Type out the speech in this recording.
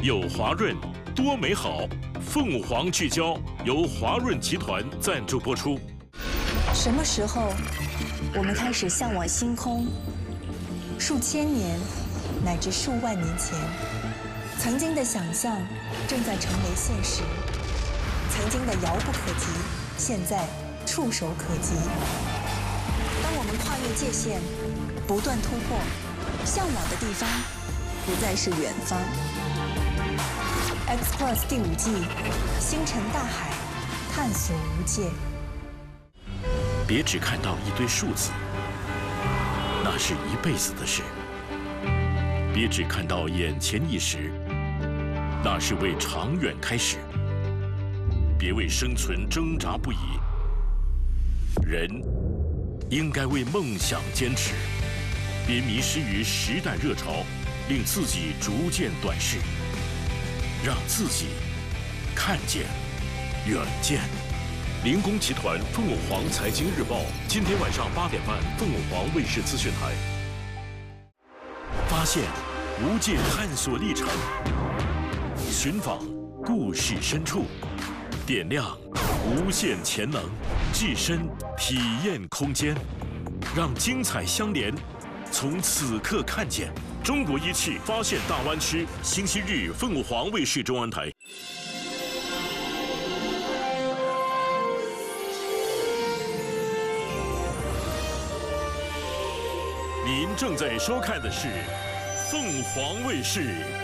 有华润，多美好。凤凰聚焦由华润集团赞助播出。 什么时候，我们开始向往星空？数千年，乃至数万年前，曾经的想象正在成为现实，曾经的遥不可及，现在触手可及。当我们跨越界限，不断突破，向往的地方不再是远方。X Plus 第5季，星辰大海，探索无界。 别只看到一堆数字，那是一辈子的事；别只看到眼前一时，那是为长远开始。别为生存挣扎不已，人应该为梦想坚持。别迷失于时代热潮，令自己逐渐短视。让自己看见远见。林工集团凤凰凰财经日报，今天晚上8点半，凤凰卫视资讯台。发现无界探索历程，寻访故事深处，点亮无限潜能，置身体验空间，让精彩相连，从此刻看见。中国仪器发现大湾区，星期日凤凰卫视中央台。您正在收看的是凤凰卫视